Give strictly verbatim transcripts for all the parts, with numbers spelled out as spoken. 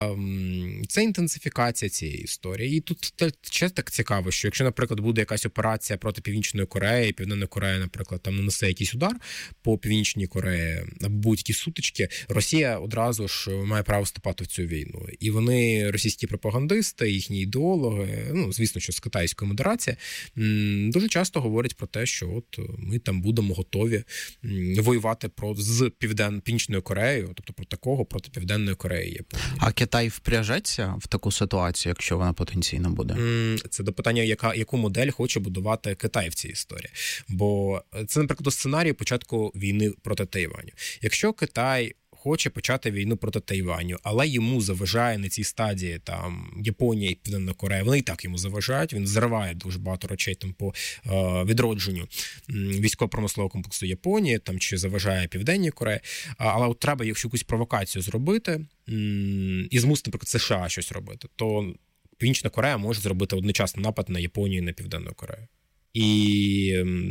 Це інтенсифікація цієї історії. І тут ще так цікаво, що якщо, наприклад, буде якась операція проти Північної Кореї, Південна Корея, наприклад, там нанесе якийсь удар по Північній Кореї, або будь-які сутички, Росія одразу ж має право вступати в цю війну. І вони, російські пропагандисти, їхні ідеологи, ну, звісно, що з китайської модерації, дуже часто говорять про те, що от ми там будемо готові воювати про, з Півден, Північною Кореєю, тобто про такого, проти Південної Кореї. А Китай впряжеться в таку ситуацію, якщо вона потенційно буде? Це до питання, яка, яку модель хоче будувати Китай в цій історії. Бо це, наприклад, до сценарію початку війни проти Тайваню. Якщо Китай хоче почати війну проти Тайваню, але йому заважає на цій стадії там Японія і Південна Корея, вони і так йому заважають, він зриває дуже багато речей там по е, відродженню військово-промислового комплексу Японії, там чи заважає Південній Кореї, але от треба якщо якусь провокацію зробити і змусити, наприклад, США щось робити, то Північна Корея може зробити одночасно напад на Японію і на Південну Корею. І,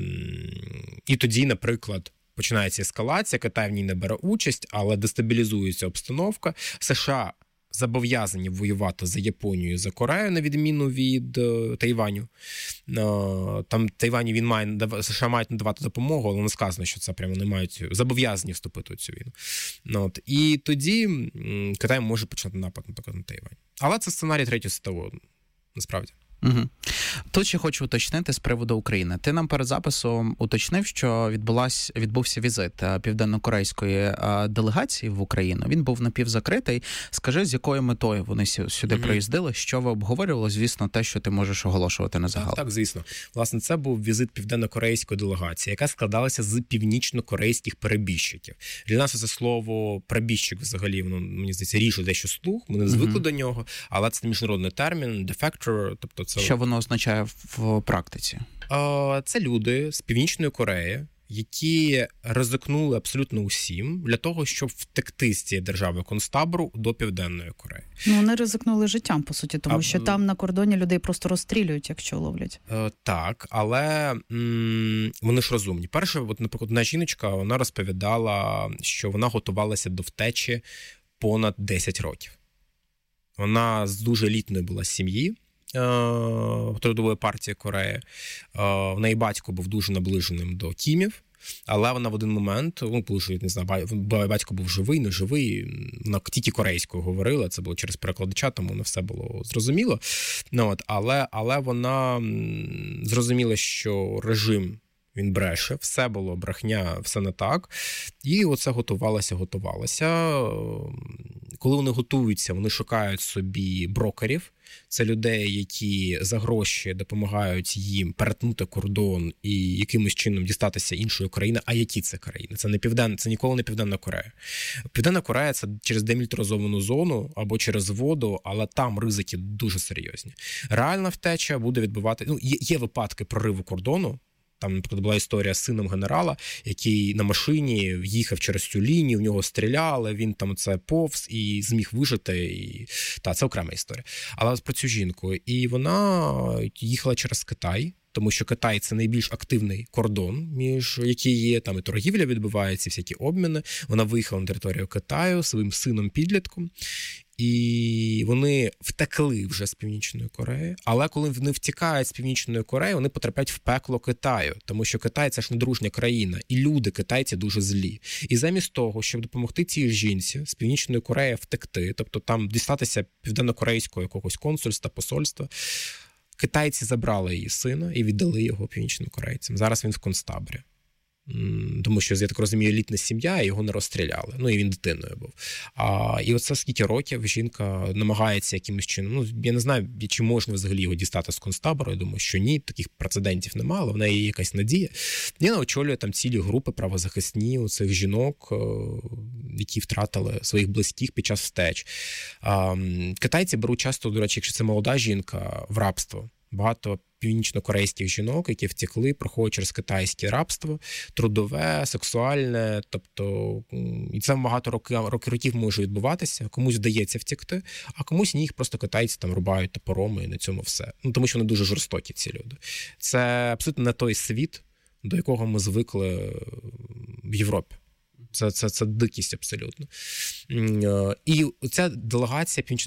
і тоді, наприклад, починається ескалація, Китай в ній не бере участь, але дестабілізується обстановка. США зобов'язані воювати за Японію і за Корею, на відміну від е, Тайваню. Е, там Тайваню він має, США мають надавати допомогу, але не сказано, що це прямо не мають, зобов'язані вступити у цю війну. От. І тоді м, Китай може почати напад, наприклад, на Тайвань. Але це сценарій третього світового, насправді. Угу. Тут ще хочу уточнити з приводу України. Ти нам перед записом уточнив, що відбулась, відбувся візит південно-корейської делегації в Україну. Він був напівзакритий. Скажи, з якою метою вони сюди угу. приїздили? Що ви обговорювали? Звісно, те, що ти можеш оголошувати на загал. Так, так, звісно. Власне, це був візит південно-корейської делегації, яка складалася з північно-корейських перебіжчиків. Для нас це слово «перебіжчик» взагалі, воно, мені здається, ріже дещо слух, ми не звикли угу. до нього, але це міжнародний термін, «defector», тобто це... Що воно означає в практиці? Це люди з Північної Кореї, які ризикнули абсолютно усім для того, щоб втекти з цієї держави концтабору до Південної Кореї. Ну, вони ризикнули життям, по суті, тому а, що там на кордоні людей просто розстрілюють, якщо ловлять. Так, але м- вони ж розумні. Перше, от, наприклад, одна жіночка, вона розповідала, що вона готувалася до втечі понад десять років. Вона з дуже елітної була сім'ї, трудової партії Кореї. В неї батько був дуже наближеним до Кімів, але вона в один момент, ну, коли не знаю, батько був живий, не живий, вона тільки корейською говорила, це було через перекладача, тому не все було зрозуміло. Ну, от, але, але вона зрозуміла, що режим він бреше, все було брехня, все не так. І оце готувалося, готувалося. Коли вони готуються, вони шукають собі брокерів. Це людей, які за гроші допомагають їм перетнути кордон і якимось чином дістатися іншої країни. А які це країни? Це не Південна, це ніколи не Південна Корея. Південна Корея – це через демілітаризовану зону або через воду, але там ризики дуже серйозні. Реальна втеча буде відбувати... Ну, є, є випадки прориву кордону. Там, наприклад, була історія з сином генерала, який на машині їхав через цю лінію, в нього стріляли, він там це повз і зміг вижити. І... Та, це окрема історія. Але про цю жінку. І вона їхала через Китай, тому що Китай – це найбільш активний кордон, між які є, там і торгівля відбувається, всякі обміни. Вона виїхала на територію Китаю своїм сином-підлітком. І вони втекли вже з Північної Кореї, але коли вони втікають з Північної Кореї, вони потрапляють в пекло Китаю, тому що Китай – це ж недружня країна, і люди китайці дуже злі. І замість того, щоб допомогти цій жінці з Північної Кореї втекти, тобто там дістатися південно-корейського якогось консульства, посольства, китайці забрали її сина і віддали його північнокорейцям. Зараз він в концтаборі. Тому що, я так розумію, елітна сім'я, і його не розстріляли. Ну, і він дитиною був. А, і оце скільки років жінка намагається якимось чином, ну, я не знаю, чи можна взагалі його дістати з концтабору, я думаю, що ні, таких прецедентів немає, але в неї є якась надія. І вона очолює там цілі групи правозахисні у цих жінок, які втратили своїх близьких під час втеч. А, китайці беруть часто, до речі, якщо це молода жінка, в рабство. Багато північно-корейських жінок, які втекли, проходять через китайське рабство, трудове, сексуальне, тобто, і це багато років, років може відбуватися, комусь вдається втекти, а комусь ні, їх просто китайці там рубають топором і на цьому все. Ну, тому що вони дуже жорстокі, ці люди. Це абсолютно не той світ, до якого ми звикли в Європі. Це, це, це дикість абсолютно. І ця делегація північно